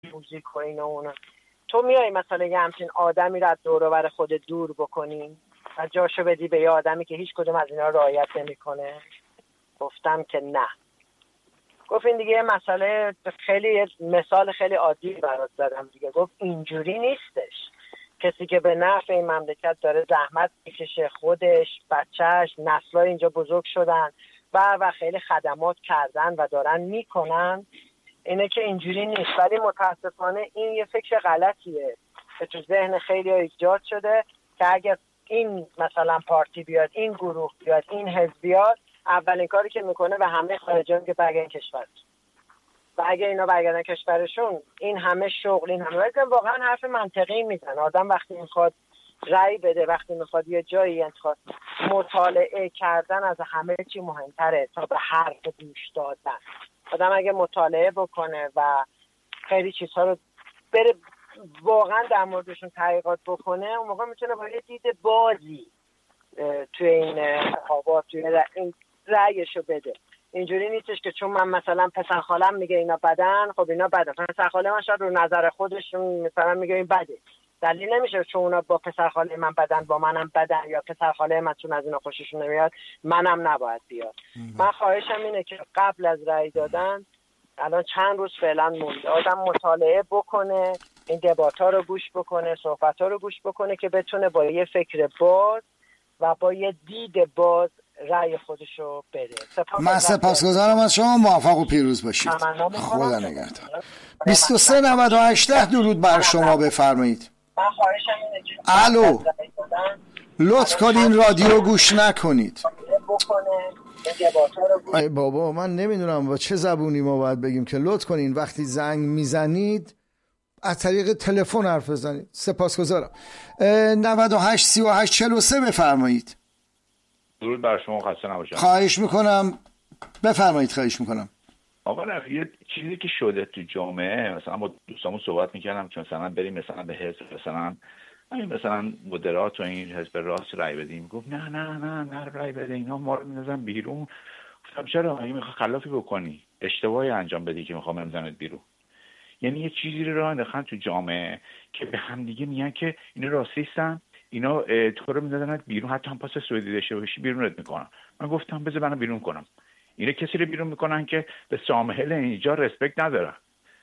موزیک و اینا اونا. تو میای مثلا یه همچین آدمی رو از دور و بر خودت دور بکنی و جاشو بدی به یه آدمی که هیچ کدوم از اینا رعایت نمیکنه؟ گفتم که نه. گفت این دیگه مسئله خیلی، مثال خیلی عادی برات زدم دیگه. گفت اینجوری نیستش. کسی که به نفع این مملکت داره زحمت میکشه، خودش، بچهش، نسل‌های اینجا بزرگ شدن و خیلی خدمات کردن و دارن میکنن، اینه که اینجوری نیست. ولی متاسفانه این یه فکر غلطیه که تو ذهن خیلی ایجاد شده که اگر این مثلا پارتی بیاد، این گروه بیاد، این حزب بیاد، اولین کاری که میکنه به همه خارجیان که برگردن کشور. و اگه اینا برگردن کشورشون، این همه شغل، این همه واقعا حرف منطقی میزن. آدم وقتی میخواد رأی بده، وقتی میخواد یه جایی انتخاب، مطالعه کردن از همه چی مهمتره تا به حرف گوش دادن. آدم اگه مطالعه بکنه و خیلی چیزها رو بره واقعا در موردشون تحقیقات بکنه، اون موقع میتونه با یه دید بازی توی این انتخابات، توی این رأیشو بده. اینجوری نیستش که چون من مثلا پسر خالم میگه اینا بدن، خب اینا بدن. پسر خاله من شاید رو نظر خودشون مثلا میگه این بده، دلیل نمیشه چون اونا با پسر خاله من بدن با منم بدن، یا پسر خاله من چون از اینا خوششون نمیاد منم نباید بیاد. من خواهشم اینه که قبل از رأی دادن، الان چند روز فعلا مونده، آدم مطالعه بکنه، این دبات‌ها رو گوش بکنه، صحبت‌ها رو گوش بکنه که بتونه با یه فکر باز و با یه دید باز رأی خودشو بده. من سپاسگزارم از شما. موفق و پیروز باشید. خدا نگهدار. 2398 درود بر شما. بفرمایید. من خواهشم اینه که الو، لطف کنین رادیو گوش نکنید. ای بابا، من نمیدونم با چه زبونی ما باید بگیم که لطف کنین وقتی زنگ میزنید از طریق تلفن حرف بزنید. سپاسگزارم. 98 38 43 بفرمایید. درود بر شما، خسته نباشید. خواهش میکنم، بفرمایید. خواهش میکنم. آقا یه چیزی که شده تو جامعه، مثلا با دوستامون صحبت میکردم که مثلا بریم مثلا به حزب مثلا مدرات و این حزب راست رای بدیم. گفت نه رای بده، اینا ما رو میندازن بیرون. گفتم چرا؟ اگه میخوای خلافی بکنی، اشتباهی انجام بدی که میخوام بزنت بیرون. یعنی یه چیزی رو انداختن تو جامعه که به هم دیگه میگن که اینا راسیستن، اینا تو رو میندازن بیرون، حتی هم پاس سوئدی داشته باشی بیرونت میکنن. من گفتم بذار منو بیرون کنم. اینا کسی رو بیرون میکنن که به سامحل اینجا رسپکت ندارن.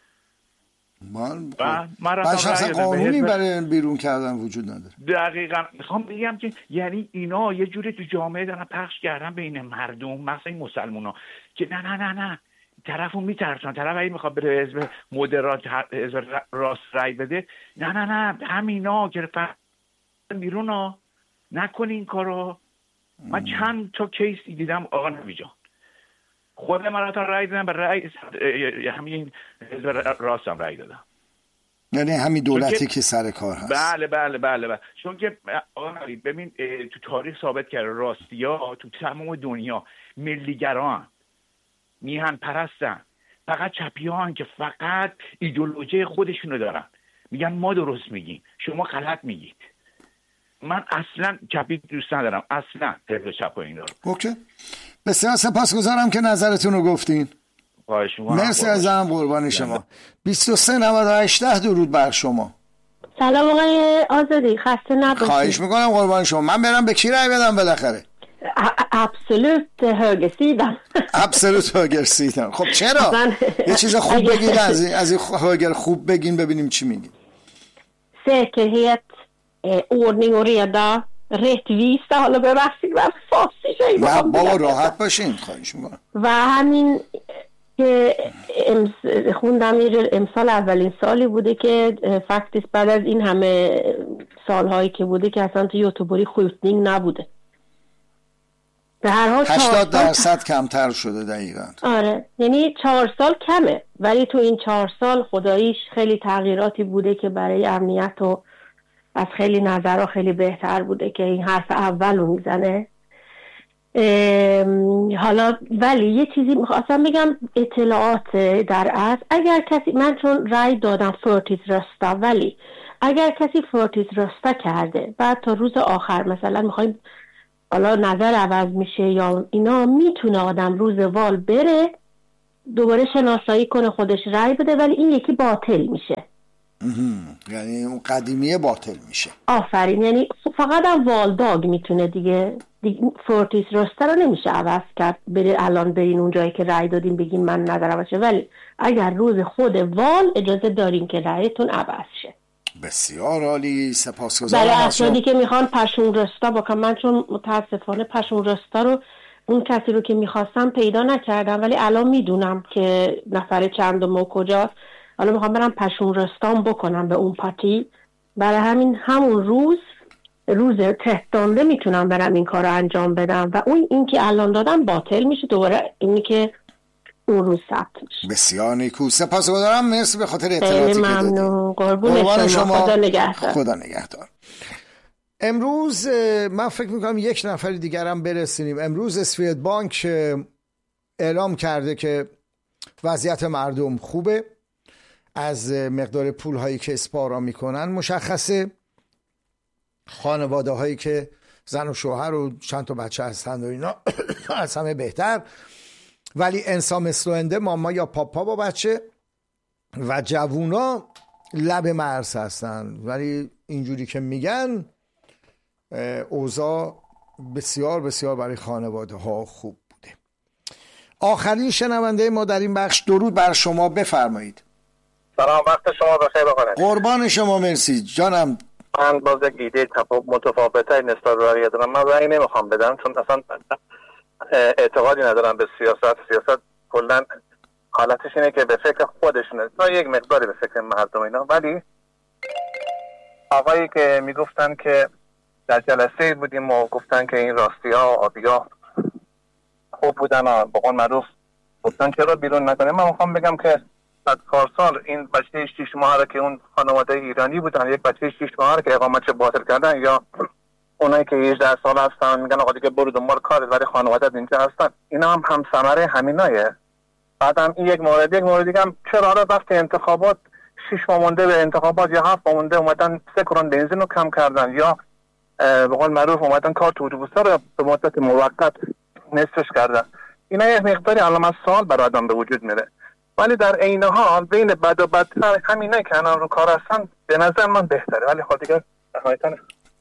من اصلا قانونی برای بیرون کردن وجود نداره. دقیقاً میخوام بگم که یعنی اینا یه جوری تو جامعه دارن پخش کردن بین مردم، مثلا این مسلمونا، که نه طرفو میترسن، طرف اگه میخواد بره حزب مدرات، حزب راست رای بده، نه همینا که بیرون ها نکنی این کارو. من چند تا کیس دیدم آقا نبی جان، خود من تا رای دادم، به رای همین حزب راست هم رای دادم. یعنی همین دولتی که سر کار هست. بله. چون که آقا نبی ببین، تو تاریخ ثابت کرده راستیا تو تمام دنیا ملیگران، میهن پرستن، فقط چپیان که فقط ایدئولوژی خودشونو دارن، میگن ما درست میگیم شما غلط میگید. من اصلا چپی دوست ندارم، اصلا حزب چپ و اینا. اوکی، بسیار سپاسگزارم که نظرتون رو گفتین. مرسی ازم، قربان شما. 2398 درود بر شما. سلام آقای آزادی، خسته نباشید. خواهش میکنم قربان شما. من برم به کی رای بدم بالاخره؟ ابسولوت هاگرسیدم. ابسولوت هاگرسیدم. خب چرا؟ یه چیز خوب بگین، از این هاگر خوب بگین ببینیم چی میگین. säkerhet, ordning och reda, rättvisa. حالا ببخشید من فارسی شایی نه بابا راحت باشین، خواهش میکنم. و همین که خوندم امسال اولین سالی بوده که فکتیس بعد از این همه سالهایی که بوده که اصلا تو یوتیوبری خویستنینگ نبوده. به هر حال 80% کمتر شده. دقیقاً. آره، یعنی 4 سال کمه، ولی تو این 4 سال خداییش خیلی تغییراتی بوده که برای امنیت و از خیلی نظرها خیلی بهتر بوده که این حرف اولو میزنه. حالا ولی یه چیزی میخواستم بگم، اطلاعات در اصل، اگر کسی، من چون رای دادم فورتیس راستا، ولی اگر کسی فورتیس راستا کرده بعد تا روز آخر مثلا میخوایم حالا نظر عوض میشه یا اینا، میتونه آدم روز وال بره دوباره شناسایی کنه خودش رای بده، ولی این یکی باطل میشه. یعنی اون قدیمیه باطل میشه. آفرین. یعنی فقط هم والداگ میتونه دیگه فورتیس راسته رو نمیشه عوض کرد. الان برین اون جایی که رای دادین بگین من ندارم باشه، ولی اگر روز خود وال اجازه دارین که رایتون عوض شه. بسیار عالی، سپاسگزارم. برای افرادی که میخوان پشون راستا بکنم، من چون متاسفانه پشون راستا رو اون کسی رو که میخواستم پیدا نکردم، ولی الان میدونم که نفر چندم و کجاست. حالا میخوام برم پشون رستام بکنم به اون پارتی. برای همون روز تهدانده میتونم برم این کار رو انجام بدم و این که الان دادم باطل میشه، دوباره اینی که اون روز ثبت میشه. بسیار نیکو، سپاسگزارم. مرسی به خاطر اطلاعاتی که دادید. ممنون. قربون شما. خدا نگهدار. خدا نگهدار. امروز من فکر میکنم یک نفر دیگرم برسونیم. امروز اسفید بانک اعلام کرده که وضعیت مردم خوبه، از مقدار پول هایی که اسپارا میکنن مشخصه. خانواده هایی که زن و شوهر و چند تا بچه هستند و اینا از همه بهتر، ولی انسان مثلونده ماما یا پاپا با بچه و جوونا لب مرز هستن، ولی اینجوری که میگن اوضاع بسیار بسیار برای خانواده ها خوب بوده. آخرین شنونده ما در این بخش، درود بر شما، بفرمایید. سلام، وقت شما بخیر بکنید. قربان شما، مرسی جانم. من باز یک ایده متفاوته نسبت به رأی دارم. من رأی نمیخوام بدم چون اصلا اعتقادی ندارم به سیاست کلا حالتش اینه که به فکر خودشونه، تا یک مقداری به فکر مردم اینا. ولی آقایی که میگفتن که در جلسه بودیم و گفتن که این راستی ها و آبی ها خوب بودن و به قول معروف گفتن چرا بیرون نکنه. من میخوام بگم که از پارسال این بچه 6 ماه که اون خانواده ایرانی بودن، یک بچه 6 ماه که اقامتش باطل کردن، یا اونایی که 18 سال هستن میگن آقا دیگه برو دنبال کارت ولی خانواده اینجا هستن، اینا هم ثمره همینایه. بعدم این یک مورد دیگه هم چرا وقتی انتخابات 6 ماه مونده به انتخابات یا 7 ماه مونده اومدن 3 کرون بنزین رو کم کردن، یا به قول معروف اومدن کارت اتوبوسا رو به مدت موقت نصفش کردن. اینا یک مقداری علامت سوال برای آدم به وجود میره. ولی در عین حال بین بد و بدتر همینه که الان رو کار هستن به نظر من بهتره. ولی خب دیگه نهایتاً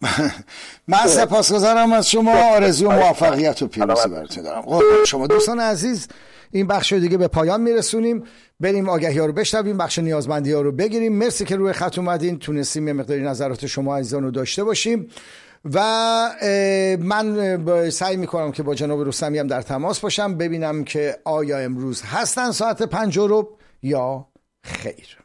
من سپاسگزارم از شما، آرزو موفقیت و پیروزی براتون دارم. قربان شما. دوستان عزیز، این بخش دیگه به پایان میرسونیم. بریم آگهی ها رو بشنویم، بخش نیازمندی ها رو بگیریم. مرسی که روی خط اومدین، تونستیم یه مقداری نظرات شما عزیزان رو داشته باشیم و من سعی میکنم که با جناب رستمی هم در تماس باشم، ببینم که آیا امروز هستن ساعت 5 یا خیر.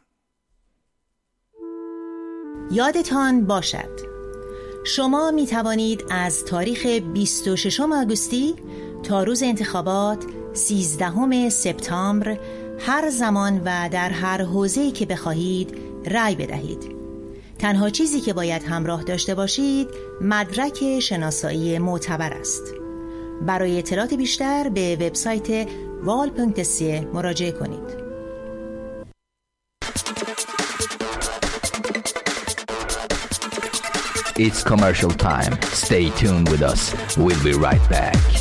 یادتان باشد شما می توانید از تاریخ 26 آگوستی تا روز انتخابات 13 سپتامبر هر زمان و در هر حوزه‌ای که بخواهید رأی بدهید. تنها چیزی که باید همراه داشته باشید مدرک شناسایی معتبر است. برای اطلاعات بیشتر به وبسایت val.se مراجعه کنید. It's commercial time. Stay tuned with us. We'll be right back.